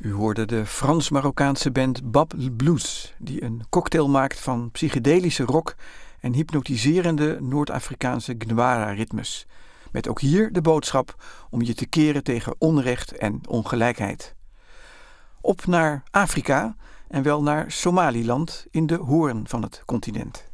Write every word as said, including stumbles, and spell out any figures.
U hoorde de Frans-Marokkaanse band Bab Blues, die een cocktail maakt van psychedelische rock en hypnotiserende Noord-Afrikaanse Gwara-ritmes. Met ook hier de boodschap om je te keren tegen onrecht en ongelijkheid. Op naar Afrika en wel naar Somaliland in de hoorn van het continent.